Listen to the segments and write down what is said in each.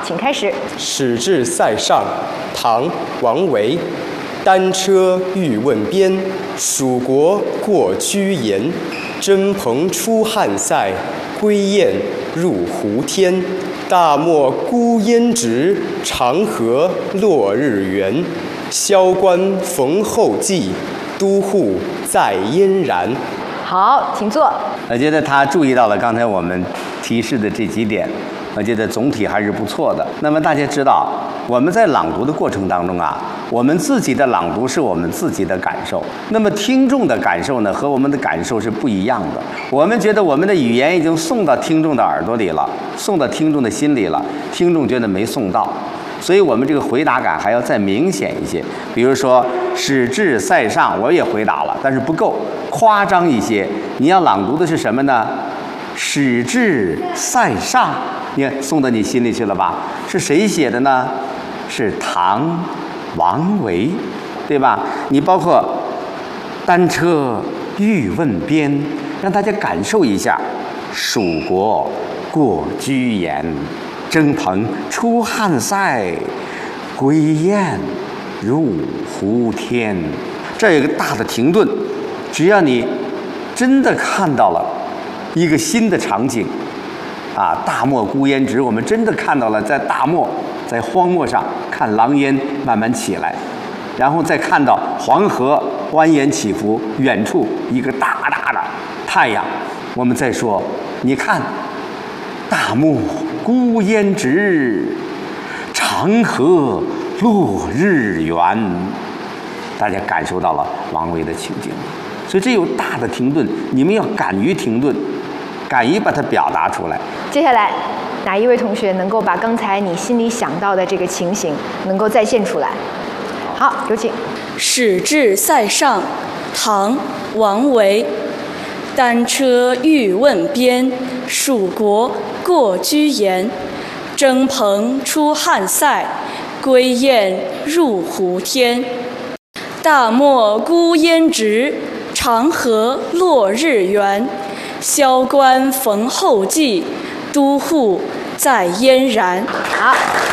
请开始。 始至塞上，唐·王维。单车欲问边，蜀国过居延。征蓬出汉塞，归雁入胡天。大漠孤烟直，长河落日圆。萧关逢候骑，都护在燕然。 好，请坐。 我觉得他注意到了刚才我们提示的这几点，我觉得总体还是不错的。那么大家知道，我们在朗读的过程当中啊，我们自己的朗读是我们自己的感受，那么听众的感受呢，和我们的感受是不一样的。我们觉得我们的语言已经送到听众的耳朵里了，送到听众的心里了，听众觉得没送到，所以我们这个回答感还要再明显一些。比如说始至塞上，我也回答了，但是不够，夸张一些。你要朗读的是什么呢？始至塞上，你看送到你心里去了吧？是谁写的呢？是唐王维，对吧？你包括单车欲问边，让大家感受一下蜀国过居延，征蓬出汉塞，归雁入胡天。这有一个大的停顿，只要你真的看到了一个新的场景啊，大漠孤烟直，我们真的看到了在大漠，在荒漠上看狼烟慢慢起来，然后再看到黄河蜿蜒起伏，远处一个大大的太阳。我们再说，你看大漠孤烟直，长河落日圆。大家感受到了王维的情景，所以这有大的停顿，你们要敢于停顿，敢于把它表达出来。 接下来，哪一位同学能够把刚才你心里想到的这个情形能够再现出来？好，有请。 始至塞上，唐·王维。单车欲问边，蜀国过居延。征蓬出汉塞，归雁入胡天。大漠孤烟直，长河落日圆。萧关逢候骑，都护在燕然。 好。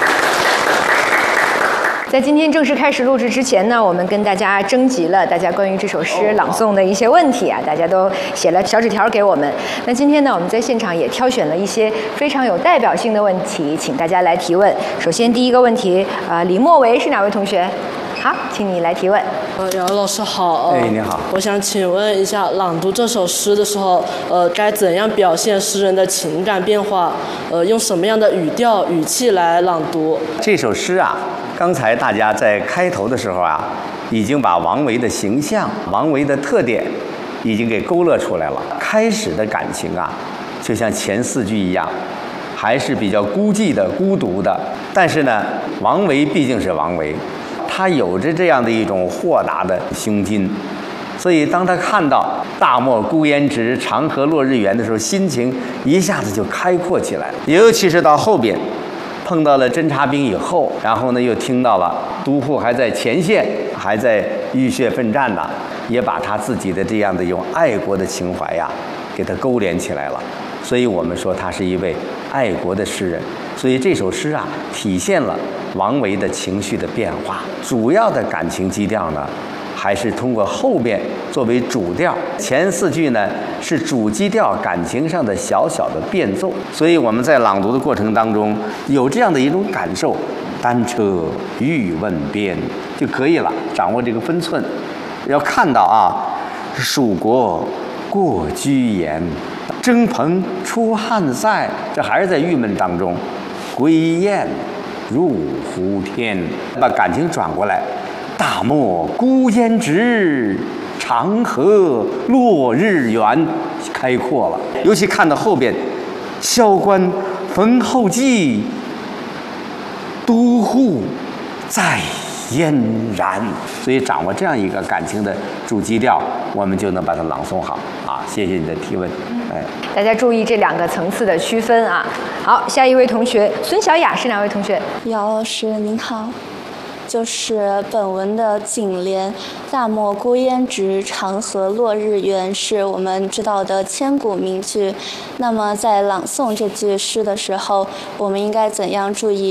在今天正式开始录制之前呢，我们跟大家征集了大家关于这首诗朗诵的一些问题啊，大家都写了小纸条给我们。那今天呢，我们在现场也挑选了一些非常有代表性的问题，请大家来提问。首先第一个问题，李莫维是哪位同学？好，请你来提问。 姚老师好。 哎，你好。 我想请问一下，朗读这首诗的时候，该怎样表现诗人的情感变化？用什么样的语调、语气来朗读？ 这首诗啊，刚才大家在开头的时候啊，已经把王维的形象、王维的特点已经给勾勒出来了。开始的感情啊，就像前4句一样，还是比较孤寂的、孤独的。但是呢，王维毕竟是王维。他有着这样的一种豁达的胸襟，所以当他看到大漠孤烟直，长河落日圆的时候，心情一下子就开阔起来了。尤其是到后边碰到了侦察兵以后，然后呢又听到了都护还在前线，还在浴血奋战呢，也把他自己的这样的一种爱国的情怀呀给他勾连起来了。所以我们说他是一位爱国的诗人。所以这首诗啊，体现了王维的情绪的变化。主要的感情基调呢，还是通过后边作为主调，前4句呢是主基调感情上的小小的变奏。所以我们在朗读的过程当中有这样的一种感受，单车欲问边就可以了，掌握这个分寸。要看到啊，蜀国过居延，征蓬出汉塞，这还是在郁闷当中。归雁入胡天，把感情转过来，大漠孤烟直，长河落日圆，开阔了。尤其看到后边，萧关逢候骑，都护在燕然。所以掌握这样一个感情的主基调，我们就能把它朗诵好啊！谢谢你的提问。哎， 大家注意这2个层次的区分啊。好，下一位同学孙小雅是哪位同学？ 姚老师您好。就是本文的颈联“大漠孤烟直，长河落日圆”是我们知道的千古名句。那么在朗诵这句诗的时候，我们应该怎样注意